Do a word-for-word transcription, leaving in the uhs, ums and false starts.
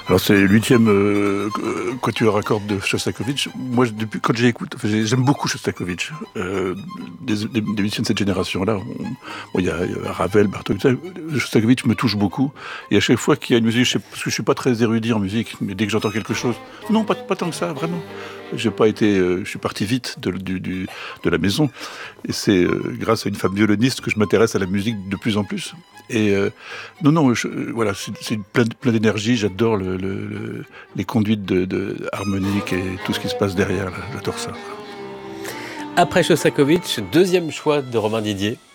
Alors c'est le huitième euh, quatuor à cordes de Shostakovich. Moi, depuis quand j'écoute, enfin, j'aime beaucoup Shostakovich. Euh, des, des, des musiciens de cette génération-là, on, bon, il y a, il y a Ravel, Bartók, Shostakovich me touche beaucoup. Et à chaque fois qu'il y a une musique, je sais, parce que je suis pas très érudit en musique, mais dès que j'entends quelque chose, non, pas, pas tant que ça, vraiment. J'ai pas été, euh, je suis parti vite de, du, du, de la maison. Et c'est euh, grâce à une femme violoniste que je m'intéresse à la musique de plus en plus. Et euh, non, non, je, voilà, c'est, c'est plein, plein d'énergie. J'adore le, le, le, les conduites de, de harmoniques et tout ce qui se passe derrière. Là, j'adore ça. Après Shostakovich, deuxième choix de Romain Didier.